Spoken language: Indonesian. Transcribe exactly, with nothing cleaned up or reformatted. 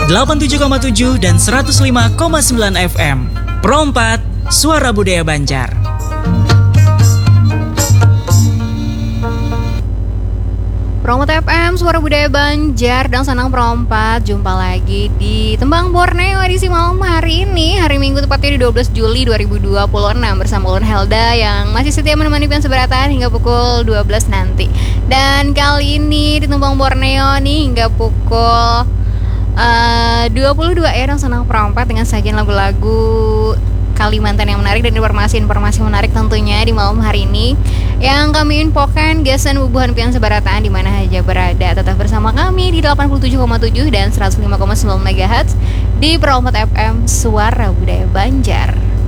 delapan puluh tujuh koma tujuh dan seratus lima koma sembilan F M. Pro empat, Suara Budaya Banjar. Pro empat F M, Suara Budaya Banjar dan Sanang Pro empat. Jumpa lagi di Tembang Borneo edisi malam hari ini, hari Minggu tepatnya di dua belas Juli dua ribu dua puluh enam, bersama Ulun Helda yang masih setia menemani pian seberatan hingga pukul dua belas nanti. Dan kali ini di Tembang Borneo nih hingga pukul uh, dua puluh dua ya, dan Sanang Pro empat dengan sajian lagu-lagu Kalimantan yang menarik dan informasi-informasi menarik tentunya di malam hari ini yang kami infokan gasan bubuhan pian sebarataan di mana aja berada. Tetap bersama kami di delapan puluh tujuh koma tujuh dan seratus lima koma sembilan megahertz di Pro empat F M, Suara Budaya Banjar.